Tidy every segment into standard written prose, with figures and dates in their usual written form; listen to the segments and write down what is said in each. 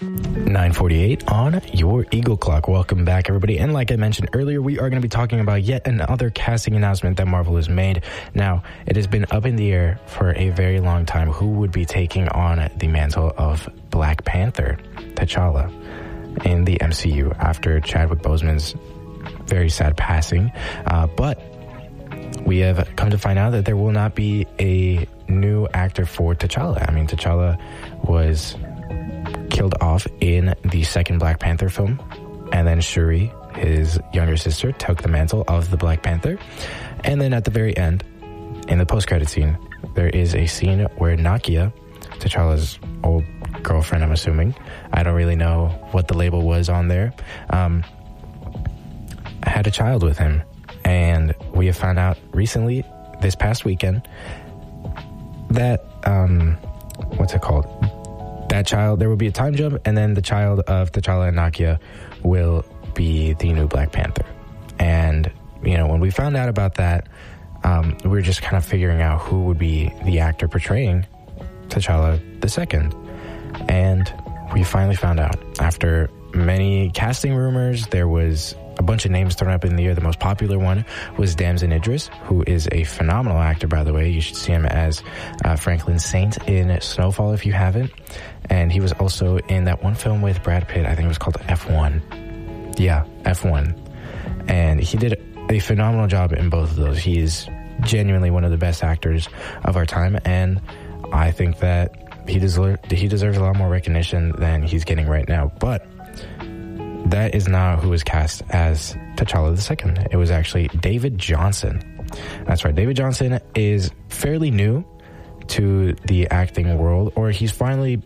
9:48 on your Eagle Clock. Welcome back, everybody. And like I mentioned earlier, we are going to be talking about yet another casting announcement that Marvel has made. Now, it has been up in the air for a very long time who would be taking on the mantle of Black Panther, T'Challa, in the MCU after Chadwick Boseman's very sad passing. But we have come to find out that there will not be a new actor for T'Challa. I mean, T'Challa was killed off in the second Black Panther film, and then Shuri, his younger sister, took the mantle of the Black Panther. And then at the very end, in the post-credit scene, there is a scene where Nakia, T'Challa's old girlfriend, I'm assuming, I don't really know what the label was on there, had a child with him. And we have found out recently, this past weekend, that, what's it called? That child, there will be a time jump, and then the child of T'Challa and Nakia will be the new Black Panther. And, you know, when we found out about that, we were just kind of figuring out who would be the actor portraying T'Challa II. And we finally found out. After many casting rumors, there was a bunch of names thrown up in the air. The most popular one was Damson Idris, who is a phenomenal actor, by the way. You should see him as Franklin Saint in Snowfall if you haven't. And he was also in that one film with Brad Pitt. I think it was called F1. Yeah, F1. And he did a phenomenal job in both of those. He is genuinely one of the best actors of our time. And I think that he deserves a lot more recognition than he's getting right now. But that is not who was cast as T'Challa II. It was actually David Johnson. That's right. David Johnson is fairly new to the acting world, or he's fairly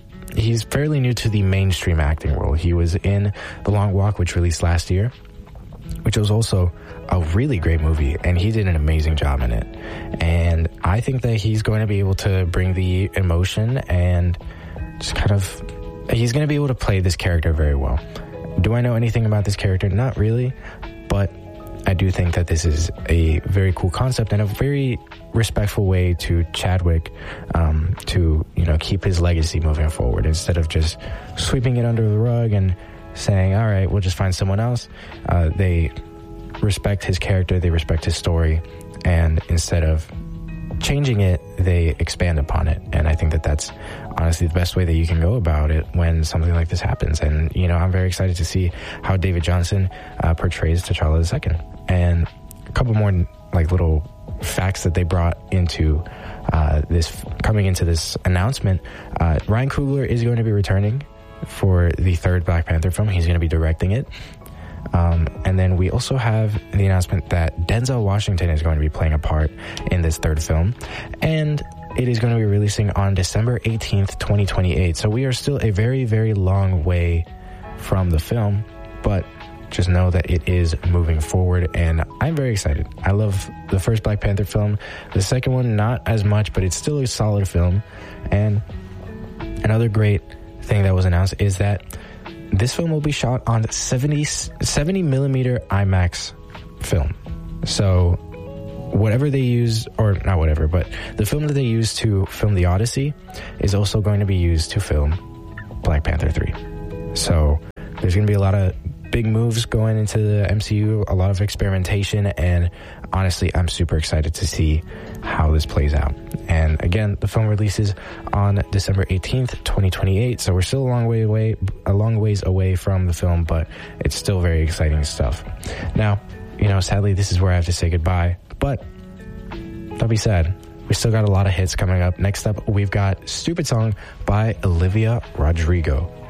new to the mainstream acting world. He was in The Long Walk, which released last year, which was also a really great movie, and he did an amazing job in it. And I think that he's going to be able to bring the emotion and just he's going to be able to play this character very well. Do I know anything about this character? Not really, but I do think that this is a very cool concept and a very respectful way to Chadwick to, you know, keep his legacy moving forward instead of just sweeping it under the rug and saying, all right, we'll just find someone else. They respect his character, they respect his story, and instead of changing it, they expand upon it. And I think that that's honestly the best way that you can go about it when something like this happens. And, you know, I'm very excited to see how David Johnson portrays T'Challa II. And a couple more like little facts that they brought into coming into this announcement. Ryan Coogler is going to be returning for the third Black Panther film. He's going to be directing it. And then we also have the announcement that Denzel Washington is going to be playing a part in this third film. And it is going to be releasing on December 18th, 2028. So we are still a very, very long way from the film, but just know that it is moving forward, and I'm very excited. I love the first Black Panther film. The second one, not as much, but it's still a solid film. And another great thing that was announced is that this film will be shot on 70 millimeter IMAX film. So whatever they use, or not whatever, but the film that they used to film The Odyssey is also going to be used to film Black Panther 3. So there's going to be a lot of big moves going into the MCU, a lot of experimentation, and honestly, I'm super excited to see how this plays out. And again, the film releases on December 18th, 2028, so we're still a long ways away from the film, but it's still very exciting stuff. Now, you know, sadly, this is where I have to say goodbye, but don't be sad. We still got a lot of hits coming up. Next up, we've got Stupid Song by Olivia Rodrigo.